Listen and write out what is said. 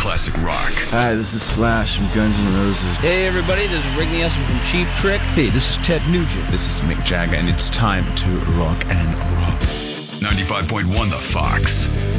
classic rock. Hi, this is Slash from Guns N' Roses. Hey everybody, this is Rick Nielsen from Cheap Trick. Hey, this is Ted Nugent. This is Mick Jagger, and it's time to rock and roll. 95.1 The Fox.